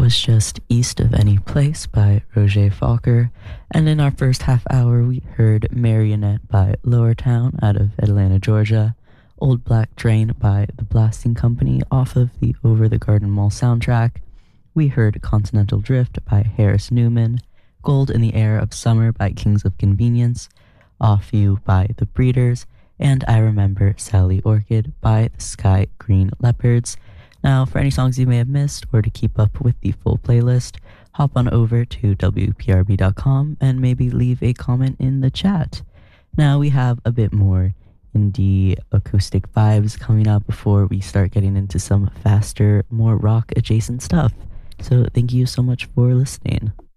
was just East of Any Place by Roger Falker, and in our first half hour we heard Marionette by Lower Town out of Atlanta, Georgia, Old Black Train by The Blasting Company off of the Over the Garden Wall soundtrack. We heard Continental Drift by Harris Newman, Gold in the Air of Summer by Kings of Convenience, Off You by The Breeders, and I Remember Sally Orchid by the Sky Green Leopards. Now, for any songs you may have missed or to keep up with the full playlist, hop on over to WPRB.com and maybe leave a comment in the chat. Now we have a bit more indie acoustic vibes coming up before we start getting into some faster, more rock adjacent stuff. So thank you so much for listening.